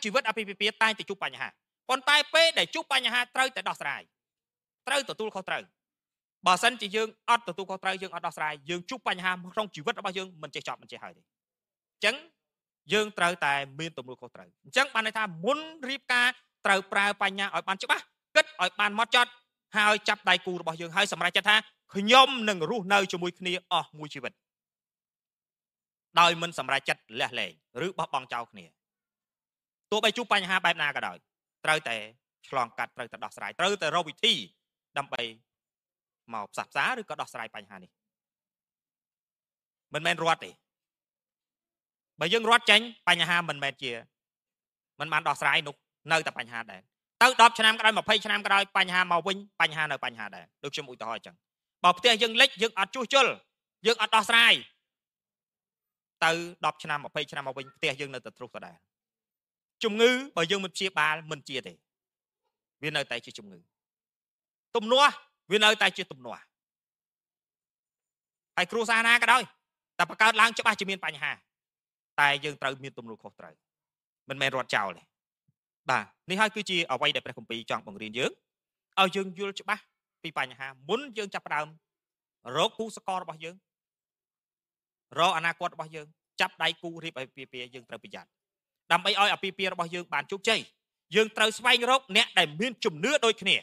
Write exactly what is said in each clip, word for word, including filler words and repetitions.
ជីវិតអាពាហ៍ពិពាហ៍តែងតែជួបបញ្ហាប៉ុន្តែពេលដែលជួបបញ្ហាត្រូវតែដោះស្រាយត្រូវទទួលខុសត្រូវបើសិនជាយើងអត់ទទួលខុសត្រូវយើងអត់ដោះស្រាយយើងជួបបញ្ហាក្នុងជីវិតរបស់យើងមិនចេះចប់មិនចេះហើយទេអញ្ចឹងយើងត្រូវតែមានទំនួលខុសត្រូវអញ្ចឹងបានន័យថាមុនរៀបការត្រូវប្រើបញ្ញាឲ្យបានច្បាស់គិតឲ្យបានហ្មត់ចត់ហើយចាប់ដៃគូរបស់យើងហើយសម្រេចចិត្តថាខ្ញុំនឹងរស់នៅជាមួយគ្នាអស់មួយជីវិតដោយមិនសម្រេចចិត្តលះលែងឬបោះបង់ចោលគ្នាទោះបីជួបបញ្ហាបែបណាក៏ដោយត្រូវតែឆ្លងកាត់ត្រូវតែដោះស្រាយត្រូវតែរកវិធីដើម្បីមកផ្សះផ្សាឬក៏ដោះស្រាយបញ្ហានេះមិនមែនរត់ទេបើយើងរត់ចេញបញ្ហាមិនមែនជាមិនបានដោះស្រាយនោះនៅតែបញ្ហាដែរទៅដប់ឆ្នាំក៏ដោយម្ភៃឆ្នាំក៏ដោយបញ្ហាមកវិញបញ្ហានៅបញ្ហាដែរដូចខ្ញុំឧទាហរណ៍អញ្ចឹងបើផ្ទះយើងលិចយើងអត់ជួសជុលយើងអត់ដោះស្រាយទៅដប់ឆ្នាំម្ភៃឆ្នាំមកវិញផ្ទះយើងនៅតែទ្រុសដដែលជំងឺបើយើងមិនព្យាបាលមិនជាទេវានៅតែជាជំងឺទំនាស់វានៅតែជាទំនាស់ហើយគ្រួសារណាក៏ដោយតែបង្កើតឡើងច្បាស់ជាមានបញ្ហាតែយើងត្រូវមានទំនួលខុសត្រូវមិនមែនរត់ចោលទេបាទនេះហើយគឺជាអ្វីដែលព្រះគម្ពីរចង់បង្រៀនយើងឲ្យយើងយល់ច្បាស់ពីបញ្ហាមុនយើងចាប់ផ្ដើមរកគូសកលរបស់យើងរកអនាគតរបស់យើងចាប់ដៃគូរៀបអាពាហ៍ពិពាហ៍យើងត្រូវប្រយ័ត្នដើម្បីឲ្យអាពាហ៍ពិពាហ៍របស់យើងបានជោគជ័យយើងត្រូវស្វែងរកអ្នកដែលមានជំនឿដូចគ្នា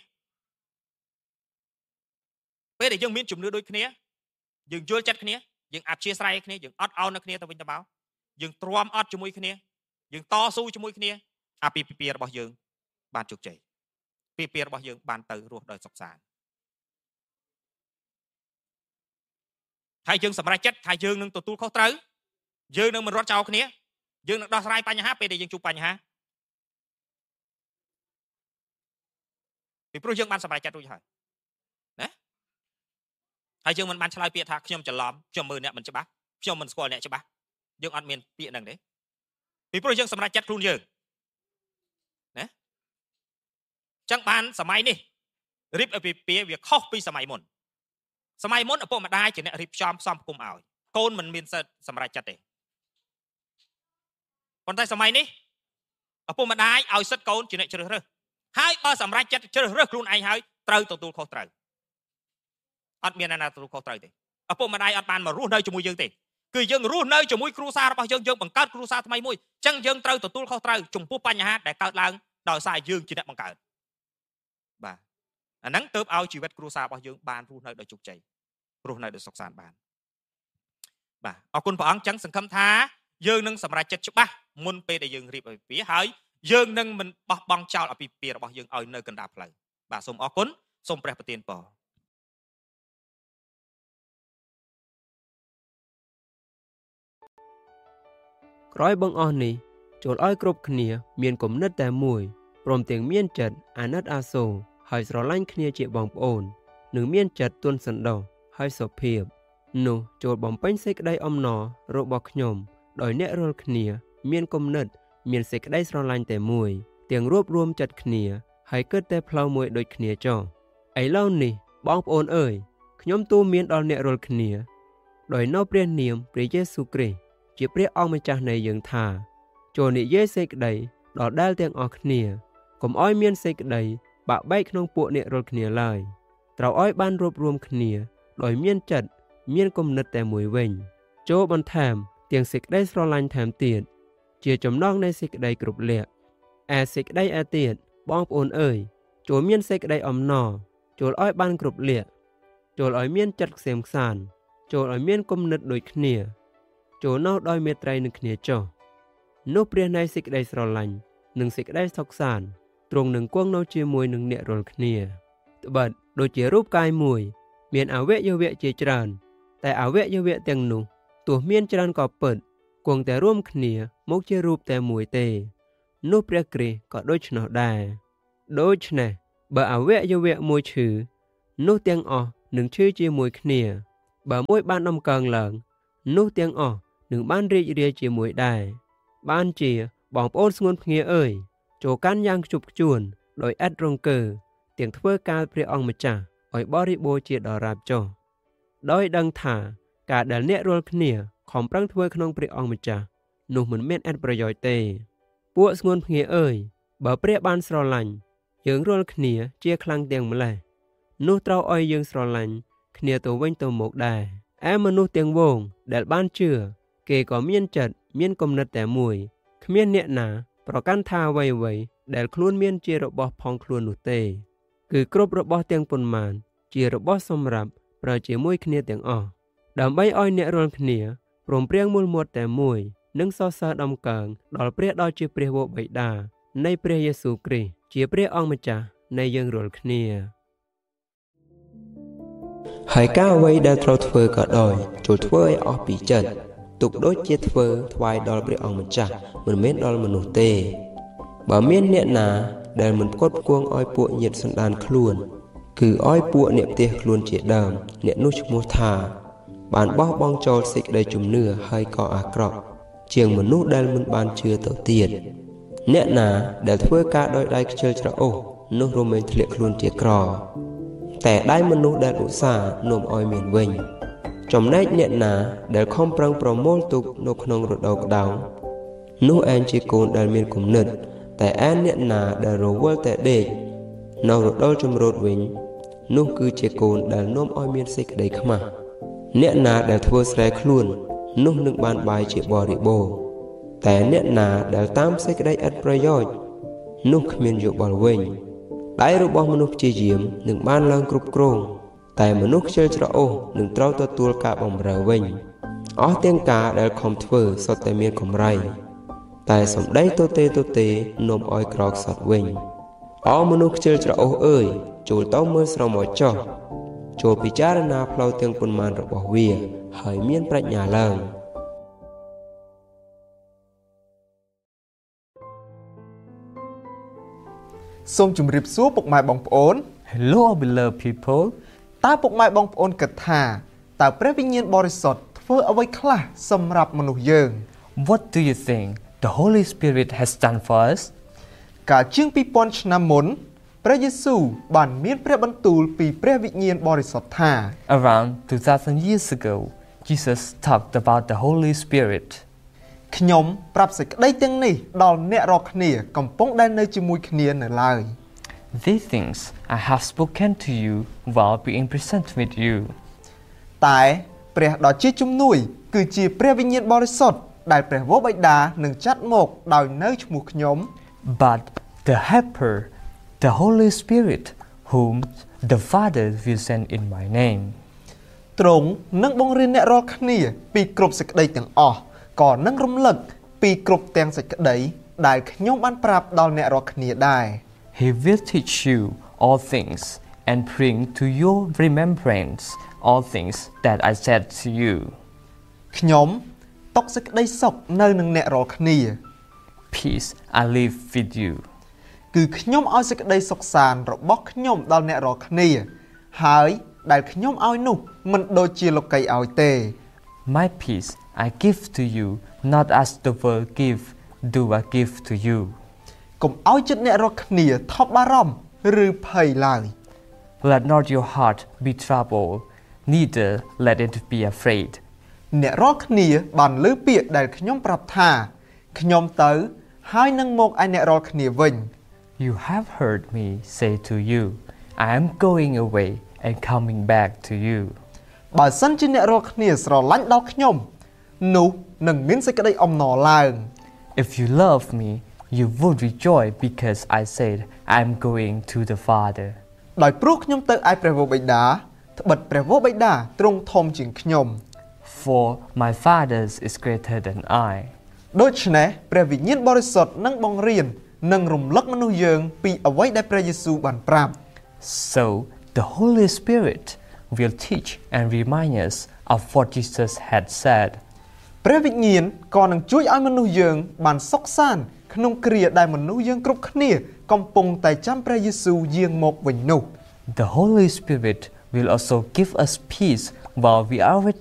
ពេលដែលយើងមានជំនឿដូចគ្នាយើងយល់ចិត្តគ្នាយើងអព្យាស្រ័យគ្នាយើងអត់ឱននឹងគ្នាទៅវិញទៅមកយើងទ្រាំអត់ជាមួយគ្នាយើងតស៊ូជាមួយគ្នាអាពាហ៍ពិពាហ៍របស់យើងបានជោគជ័យពាហ៍ពិពាហ៍របស់យើងបានទៅរស់ដោយសុខសាន្តហើយយើងសម្រេចចិត្តថាយើងនឹងទទួលខុសត្រូវយើងនឹងមិនរត់ចោលគ្នាយើងនឹងដោះស្រាយបញ្ហាពេលដែលយើងជួបបញ្ហាពីព្រោះយើងបានសម្រេចចិត្តរួចហើយណាហើយយើងមិនបានឆ្លើយពាក្យថាខ្ញុំច្រឡំខ្ញុំមើលអ្នកមិនច្បាស់ខ្ញុំមិនស្គាល់អ្នកច្បាស់យើងអត់មានពាក្យហ្នឹងទេពីព្រោះយើងសម្រេចចិត្តខ្លួនយើងណាចឹងបានសម័យនេះរៀបអាពាហ៍ពិពាហ៍វាខុសពីសម័យមុនសម័យមុនឪពុកម្ដាយជាអ្នករៀបចំផ្សំផ្គុំឲ្យកូនមិនមានសិទ្ធិសម្រេចចិត្តទេប៉ុន្តែសម័យនេះឪពុកម្ដាយឲ្យសិទ្ធិកូនជាអ្នកជ្រើសរើសហើយបើសម្រេចចិត្តជ្រើសរើសខ្លួនឯងហើយត្រូវទទួលខុសត្រូវអត់មានអ្នកណាទទួលខុសត្រូវទេឪពុកម្ដាយអត់បានមករស់នៅជាមួយយើងទេគឺយើងរស់នៅជាមួយគ្រួសាររបស់យើងយើងបង្កើតគ្រួសារថ្មីមួយអញ្ចឹងយើងត្រូវទទួលខុសត្រូវចំពោះបញ្ហាដែលកើតឡើងដោយសារយើងជាអ្នកបង្កើតបាទអាហ្នឹងទើបឲ្យជីវិតគ្រួសាររបស់យើងបានរស់នៅដោយជោគជ័យរស់នៅដោយសុខសាន្តបានបាទអរគុណព្រះអង្គអញ្ចឹងសង្ឃឹមថាយើងនឹងសម្រេចចិត្តច្បាស់មុនពេលដែលយើងរៀបអាពាហ៍ពិពាហ៍ហើយយើងនឹងមិនបោះបង់ចោលអាពាហ៍ពិពាហ៍របស់យើងឲ្យនៅកណ្ដាលផ្លូវបាទសូមអរគុណសូមព្រះប្រទានពរក្រោយបងអស់នេះចូលឲ្យគ្រប់គ្នាមានគំនិតតែមួយព្រមទាំងមានចិត្តអាណិតអាសូរហើយស្រឡាញ់គ្នាជាបងប្អូននិងមានចិត្តទន់សន្តោសហើយសុភាពនោះចូលបំពេញសេចក្តីអំណររបស់ខ្ញុំដោយអ្នករាល់គ្នាមានគំនិតមានសេចក្តីស្រឡាញ់តែមួយទាំងរួបរวมចិត្តគ្នាហើយគិតតែផ្លូវមួយដូចគ្នាចុះឥឡូវនេះបងប្អូនអើយខ្ញុំទូលមានដល់អ្នករាល់គ្នាដោយនៅព្រះនាមព្រះយេស៊ូវគ្រីស្ទជាព្រះអង្គម្ចាស់នៃយើងថាចូលនិយាយសេចក្តីដល់ដែលទាំងអស់គ្នាកុំឲ្យមានសេចក្តីបាក់បែកក្នុងពួកអ្នករាល់គ្នាឡើយត្រូវឲ្យបានរួបរวมគ្នាដោយមានចិត្តមានគំនិតតែមួយវិញចូលបន្ថែមទាំងសេចក្តីស្រឡាញ់ថែមទៀតជាចំណងនៃសេចក្តីគ្រប់លក្ខឯសេចក្តីឯទៀតបងប្អូនអើយចូលមានសេចក្តីអំណរចូលឲ្យបានគ្រប់លក្ខចូលឲ្យមានចិត្តខ្សែមខ្សានចូលឲ្យមានគំនិតដូចគ្នាចូលនៅដោយមេត្រីនឹងគ្នាចុះនោះព្រះនៃសេចក្តីស្រឡាញ់និងសេចក្តីសុខសាន្តទ្រង់នឹងគង់នៅជាមួយនឹងអ្នករាល់គ្នាត្បិតដូចជារូបកាយមួយមានអវយវៈជាច្រើនតែអវយវៈទាំងនោះទោះមានច្រើនក៏ពិតគង់តែរួមគ្នាមកជារូបតែមួយទេនោះព្រះគ្រីស្ទក៏ដូច្នោះដែរដូច្នេះបើអវយវៈមួយឈឺនោះទាំងអស់នឹងឈឺជាមួយគ្នាបើមួយបានដំកើងឡើងនោះទាំងអស់នឹងបានរីករាយជាមួយដែរបានជាបងប្អូនស្ងួនភ្ងាអើយចូលកាន់យ៉ាងខ្ជប់ខ្ជួនដោយឥតរង្គើទាំងធ្វើការព្រះអង្គម្ចាស់ឲ្យបរិបូរណ៍ជាដរាបចុះដោយដឹងថាការដែលអ្នករាល់គ្នាខំប្រឹងធ្វើក្នុងព្រះអង្គម្ចាស់នោះមិនមានឥតប្រយោជន៍ទេពួកស្ងួនភ្ងាអើយបើព្រះបានស្រឡាញ់យើងរាល់គ្នាជាខ្លាំងទាំងម្លេះនោះត្រូវឲ្យយើងស្រឡាញ់គ្នាទៅវិញទៅមកដែរឯមនុស្សទាំងវងដែលបានជឿគេក៏មានចិត្តមានគំនិតតែមួយគ្មានអ្នកណាប្រកាន់ថាអ្វីៗដែលខ្លួនមានជារបស់ផងខ្លួននោះទេគឺគ្រប់របស់ទាំងប៉ុន្មានជារបស់សម្រាប់ប្រើជាមួយគ្នាទាំងអស់ដើម្បីឲ្យអ្នករាល់គ្នាព្រមព្រៀងមូលមាត់តែមួយនិងសរសើរដំកើងដល់ព្រះដ៏ជាព្រះវរបិតានៃព្រះយេស៊ូវគ្រីស្ទជាព្រះអង្គម្ចាស់នៃយើងរាល់គ្នាហើយការអ្វីដែលត្រូវធ្វើក៏ដោយចូលធ្វើឲ្យអស់ពីចិត្តទុកដូចជាធ្វើថ្វាយដល់ព្រះអង្គម្ចាស់មិនមែនដល់មនុស្សទេបើមានអ្នកណាដែលមិនផ្គត់ផ្គង់ឲ្យពួកញាតិសន្តានខ្លួនគឺឲ្យពួកអ្នកផ្ទះខ្លួនជាដើមអ្នកនោះឈ្មោះថាបានបោះបង់ចោលសេចក្តីជំនឿហើយក៏អាក្រក់ជាងមនុស្សដែលមិនបានជឿទៅទៀតអ្នកណាដែលធ្វើការដោយដៃខ្ជិលច្រអូសនោះរមែងធ្លាក់ខ្លួនជាក្រតែដៃមនុស្សដែលឧស្សាហ៍នាំឲ្យមានវិញចំណែកអ្នកណាដែលខំប្រឹងប្រមូលទុកនៅក្នុងរដូវក្តៅនោះឯងជាកូនដែលមានគំនិតតែឯអ្នកណាដែលរវល់តែដេកនៅរដូវជំរោតវិញនោះគឺជាកូនដែលនាំឲ្យមានសេចក្តីខ្មាស់អ្នកណាដែលធ្វើស្រែខ្លួននោះនឹងបានបាយជាបរិបូរណ៍តែអ្នកណាដែលតាមសេចក្តីឥតប្រយោជន៍នោះគ្មានយោបល់វិញដៃរបស់មនុស្សព្យាយាមនឹងបានឡើងគ្រប់គ្រងតែមនុស្សខ្ជិលច្រអូសនឹងត្រូវទទួលការបម្រើវិញអស់ទាំងការដែលខំធ្វើសុទ្ធតែមានកម្រៃតែសម្ដីទទេទទេនាំឲ្យក្រខ្សត់វិញអស់មនុស្សខ្ជិលច្រអូសអើយចូលទៅមើលស្រមោចចុះចូលពិចារណាផ្លូវទាំងប៉ុន្មានរបស់វាហើយមានប្រាជ្ញាឡើងសូមជម្រាបសួរពុកម៉ែបងប្អូន Hello beloved people តើពុកម៉ែបងប្អូនគិតថាតើព្រះវិញ្ញាណបរិសុទ្ធធ្វើអ្វីខ្លះសម្រាប់មនុស្សយើង What do you think the Holy Spirit has done for us កាលជាងពីរពាន់ឆ្នាំមុនព្រះយេស៊ូវបានមានព្រះបន្ទូលពីព្រះវិញ្ញាណបរិសុទ្ធថា Around two thousand years ago Jesus talked about the Holy Spirit ខ្ញុំប្រាប់សេចក្តីទាំងនេះដល់អ្នករាល់គ្នាកំពុងដែលនៅជាមួយគ្នានៅឡើយ These things I have spoken to you while being present with you តែព្រះដ៏ជាជំនួយគឺជាព្រះវិញ្ញាណបរិសុទ្ធដែលព្រះវរបិតានឹងចាត់មកដោយនៅឈ្មោះខ្ញុំ But the helper the Holy Spirit whom the Father will send in my name ទ្រង់នឹងបង្រៀនអ្នករាល់គ្នាពីគ្រប់សេចក្តីទាំងអស់ក៏នឹងរំលឹកពីគ្រប់ទាំងសេចក្តីដែលខ្ញុំបានប្រាប់ដល់អ្នករាល់គ្នាដែរ He will teach you all things and bring to your remembrance all things that I said to you ខ្ញុំទុកសេចក្តីសុខនៅនឹងអ្នករាល់គ្នា Peace I leave with you គឺខ្ញុំឲ្យសេចក្តីសុខសាន្តរបស់ខ្ញុំដល់អ្នករាល់គ្នាហើយដែលខ្ញុំឲ្យនោះមិនដូចជាលោកីឲ្យទេ My peace I give to you not as the world give do I give to you កុំឲ្យចិត្តអ្នករាល់គ្នាថប់បារម្ភឬភ័យឡើយ Let not your heart be troubled neither let it be afraid អ្នករាល់គ្នាបានឮពាក្យដែលខ្ញុំប្រាប់ថាខ្ញុំទៅហើយនឹងមកឲ្យអ្នករាល់គ្នាវិញ You have heard me say to you I am going away and coming back to you បើសិនជាអ្នករាល់គ្នាស្រឡាញ់ដល់ខ្ញុំនោះនឹងមានសេចក្តីអំណរឡើង If you love me you would rejoice because I said I am going to the Father ដោយព្រោះខ្ញុំទៅឯព្រះវរបិតាត្បិតព្រះវរបិតាទ្រង់ធំជាងខ្ញុំ For my Father is greater than I ដូច្នេះព្រះវិញ្ញាណបរិសុទ្ធនឹងបង្រៀននិងរំលឹកមនុស្សយើងពីអ្វីដែលព្រះយេស៊ូវបានប្រាប់ So the Holy Spirit will teach and remind us of what Jesus had said ព្រះវិញ្ញាណក៏នឹងជួយឲ្យមនុស្សយើងបានសុខសាន្តក្នុងគ្រាដែលមនុស្សយើងគ្រប់គ្នាកំពុងតែចាំព្រះយេស៊ូវយាងមកវិញនោះ The Holy Spirit will also give us peace while we are